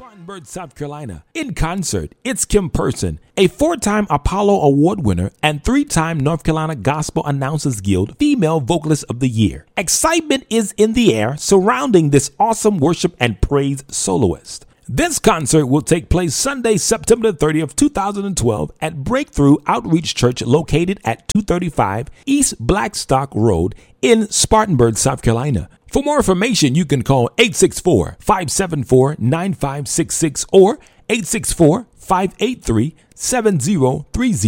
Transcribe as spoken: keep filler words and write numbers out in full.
Spartanburg, South Carolina. In concert, it's Kim Person, a four-time Apollo Award winner and three-time North Carolina Gospel Announcers Guild Female Vocalist of the Year. Excitement is in the air surrounding this awesome worship and praise soloist. This concert will take place Sunday, September thirtieth, two thousand twelve at Breakthrough Outreach Church located at two thirty-five East Blackstock Road in Spartanburg, South Carolina. For more information, you can call eight six four, five seven four, nine five six six or eight six four, five eight three, seven zero three zero.